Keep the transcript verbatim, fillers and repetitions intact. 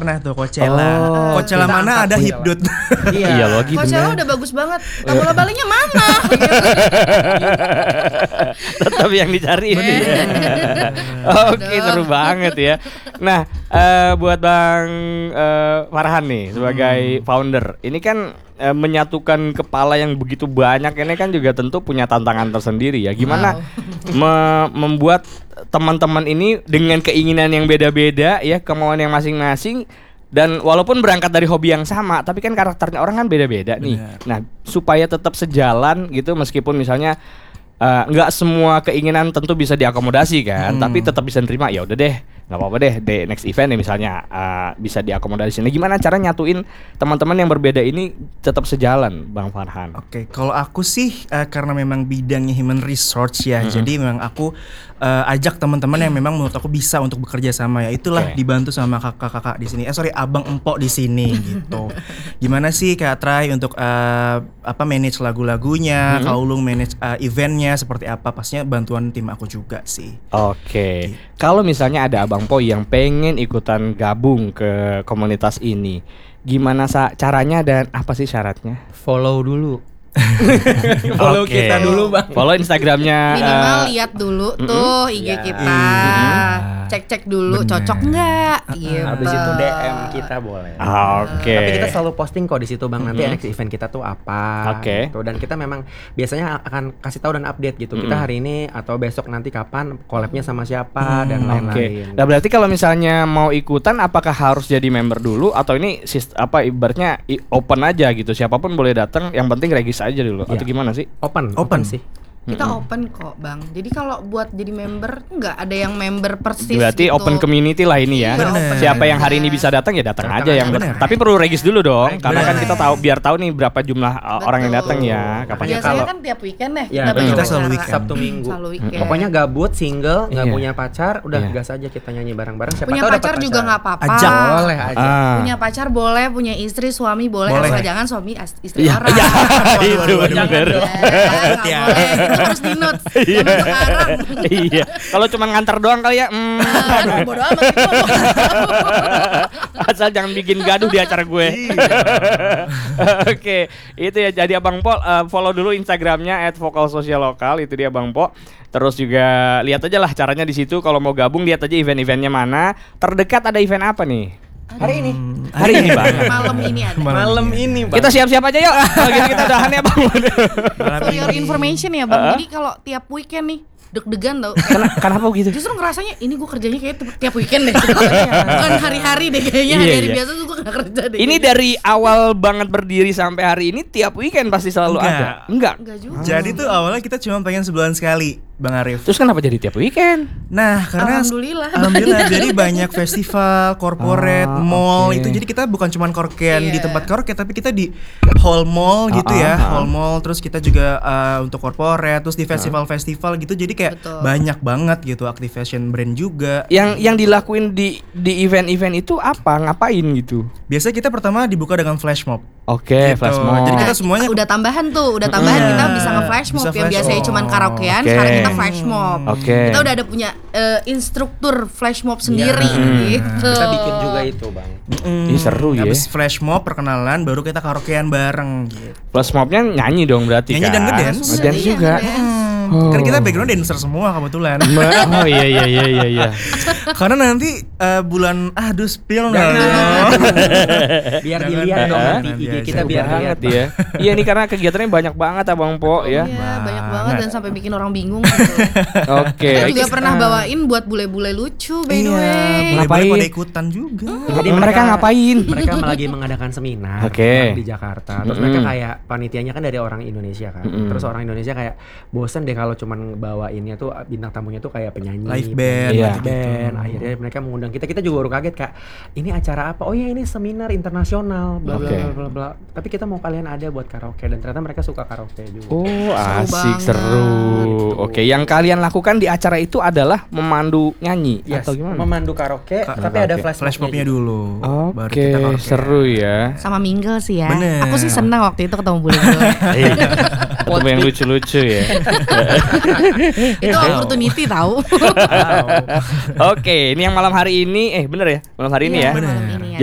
pernah tuh Coachella. Oh, Coachella mana ada Hipdut. Iya, iya loh gitu. Coachella udah bagus banget. Bola balinya mana? Tetap yang dicari ini. Oke, seru banget ya. Nah, uh, buat Bang uh, Farhan nih sebagai hmm. founder, ini kan uh, menyatukan kepala yang begitu banyak ini kan juga tentu punya tantangan tersendiri ya. Gimana wow. me- membuat teman-teman ini dengan keinginan yang beda-beda ya, kemauan yang masing-masing. Dan walaupun berangkat dari hobi yang sama, tapi kan karakternya orang kan beda-beda nih. Bener. Nah, supaya tetap sejalan gitu, meskipun misalnya nggak uh, semua keinginan tentu bisa diakomodasi kan, hmm. tapi tetap bisa nerima. Ya udah deh, nggak apa-apa deh. The next event nih misalnya uh, bisa diakomodasi. Nah, gimana cara nyatuin teman-teman yang berbeda ini tetap sejalan, Bang Farhan? Oke, okay, kalau aku sih uh, karena memang bidangnya human resource ya, hmm. jadi memang aku uh, ajak teman-teman yang memang menurut aku bisa untuk bekerja sama ya. Itulah okay. dibantu sama kakak-kakak di sini. Eh sorry, abang empok di sini gitu. Gimana sih Kak Trai untuk uh, apa manage lagu-lagunya, hmm. Kak Ulung manage uh, eventnya seperti apa? Pastinya bantuan tim aku juga sih. Oke. Okay. Gitu. Kalau misalnya ada Abang Po yang pengen ikutan gabung ke komunitas ini, gimana sa- caranya dan apa sih syaratnya? Follow dulu. Follow okay. kita dulu Bang. Follow Instagramnya. Minimal uh, lihat dulu tuh I G ya. kita. Mm-hmm. Cek-cek dulu. Bener. Cocok nggak? Uh-uh. Gitu. Habis itu D M kita boleh. Oke. Okay. Tapi kita selalu posting kok di situ Bang. Nanti mm-hmm. next event kita tuh apa? Oke. Okay. Gitu. Dan kita memang biasanya akan kasih tahu dan update gitu. Mm-hmm. Kita hari ini atau besok nanti kapan collab-nya sama siapa mm-hmm. dan lain-lain. Oke. Okay. Nah berarti kalau misalnya mau ikutan, apakah harus jadi member dulu atau ini sist- apa ibaratnya open aja gitu? Siapapun boleh datang. Yang penting register aja dulu ya. Atau gimana sih? Open, open, open sih. Kita mm-hmm. open kok Bang. Jadi kalau buat jadi member nggak ada yang member persis. Berarti gitu. Open community lah ini ya. Bener. Siapa yang hari ini bisa datang ya datang aja yang bener. Tapi perlu regis dulu dong. Bener. Karena kan kita tahu biar tahu nih berapa jumlah Betul. orang yang datang ya. Kapan biasanya kalau kan tiap weekend deh. Ya, kita, kita selalu weekend. Sabtu Minggu. Selalu weekend. Pokoknya gabut, single, nggak yeah. punya pacar, udah yeah. gas aja kita nyanyi bareng-bareng. Siapa punya tahu pacar juga nggak apa-apa. Ajak. Boleh aja. Ah. Punya pacar boleh, punya istri, suami boleh. boleh. Asal jangan suami istri ya, orang. Ya, itu benar. Ya, itu harus di note. Iya. Iya. Kalau cuma ngantar doang kali ya. Mm. Nah, bodo amat itu. Asal jangan bikin gaduh di acara gue. Oke, itu ya jadi Abang Po uh, follow dulu Instagramnya et vokal sosial lokal, itu dia Bang Po. Terus juga lihat aja lah caranya di situ. Kalau mau gabung lihat aja event-eventnya mana. Terdekat ada event apa nih? Hari ini. Hmm, hari ini Bang. Malam ini ada. Malam ini Bang. Kita siap-siap aja yuk. Kalau gitu kita udahan ya Bang. For your information ya Bang. Uh-huh. Jadi kalau tiap weekend nih deg-degan tau. Ken- Kenapa gitu? Justru ngerasanya ini gue kerjanya kayak tiap weekend deh. Bukan hari-hari deh kayaknya. Hari-hari yeah, yeah. biasa tuh gue gak kerja deh. Ini kayaknya. Dari awal banget berdiri sampai hari ini tiap weekend pasti selalu Enggak. ada. Enggak. Enggak juga. Jadi tuh awalnya kita cuma pengen sebulan sekali, Bang Arif. Terus kenapa jadi tiap weekend? Nah, karena Alhamdulillah. Alhamdulillah jadi banyak festival, corporate, oh, mall okay. itu. Jadi kita bukan cuma karaokean yeah. di tempat karaoke, tapi kita di hall mall gitu uh, ya, uh, uh. hall mall. Terus kita juga uh, untuk corporate, terus di festival-festival gitu. Jadi kayak Betul. banyak banget gitu, activation brand juga. Yang yang dilakuin di di event-event itu apa? Ngapain gitu? Biasanya kita pertama dibuka dengan flash mob. Oke, okay, gitu. flash mob. Jadi kita semuanya udah tambahan tuh, udah tambahan yeah. kita bisa nge-flash mob. Yang biasanya cuma karaokean, okay. sekarang kita flash mob. Okay. Kita udah ada punya uh, instruktur flash mob sendiri yeah. gitu. Kita bikin juga itu, Bang. Mm. Ih, seru ya. Habis flash mob perkenalan baru kita karaokean bareng gitu. Flash mobnya nyanyi dong berarti nyanyi kan. Nyanyi dan ngedance. Ngedance iya, juga. ngedance. Oh. Kan kita background dancer semua kebetulan. Oh iya iya iya iya iya. Karena nanti uh, bulan aduh spill dong. Biar Jangan dilihat dong eh, nanti I G kita biar lihat ya. Iya nih karena kegiatannya banyak banget Abang Po ya. Iya, banyak banget dan sampai bikin orang bingung gitu. Oke. Kita juga pernah bawain buat bule-bule lucu by the way. Ngapain pada ikutan juga. Jadi mereka ngapain? Mereka lagi mengadakan seminar okay. di Jakarta. Terus mereka kayak panitianya kan dari orang Indonesia kan. Terus orang Indonesia kayak bosen deh kalau cuman bawainnya tuh bintang tamunya tuh kayak penyanyi, live band, iya. live band. Gitu. Akhirnya mereka mengundang kita. Kita juga baru kaget kak. Ini acara apa? Oh ya ini seminar internasional. Bla bla okay. bla bla. Tapi kita mau kalian ada buat karaoke dan ternyata mereka suka karaoke juga. Oh asik seru. Oke, okay. Yang kalian lakukan di acara itu adalah memandu nyanyi yes. atau gimana? Memandu karaoke, Ka- tapi karaoke. Ada flash, flash mobnya dulu. Oke, okay. Seru ya. Sama mingle sih ya. Bener. Aku sih senang waktu itu ketemu bule-bule. Ketemu yang lucu-lucu ya. Itu opportunity tahu. Oke, ini yang malam hari ini, eh bener ya, malam hari ini ya. ya. Malam ini ya.